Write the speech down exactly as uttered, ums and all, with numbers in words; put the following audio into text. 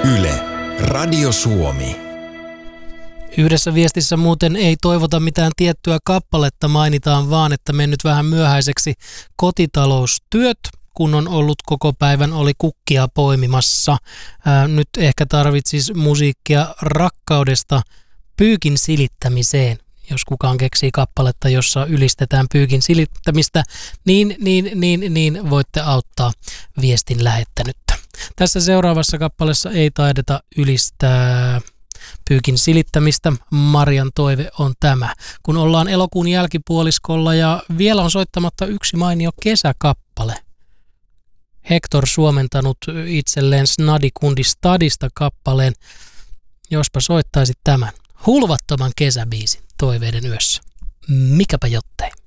Yle, Radio Suomi. Yhdessä viestissä muuten ei toivota mitään tiettyä kappaletta, mainitaan vaan, että mennyt vähän myöhäiseksi kotitaloustyöt, kun on ollut koko päivän, oli kukkia poimimassa. Ää, nyt ehkä tarvitsisi musiikkia rakkaudesta pyykin silittämiseen. Jos kukaan keksii kappaletta, jossa ylistetään pyykin silittämistä, niin, niin, niin, niin voitte auttaa viestin lähettänyttä. Tässä seuraavassa kappaleessa ei taideta ylistää pyykin silittämistä. Marian toive on tämä. Kun ollaan elokuun jälkipuoliskolla ja vielä on soittamatta yksi mainio kesäkappale. Hector suomentanut itselleen Snadikundi Stadista kappaleen. Jospa soittaisit tämän hulvattoman kesäbiisin toiveiden yössä. Mikäpä jottei.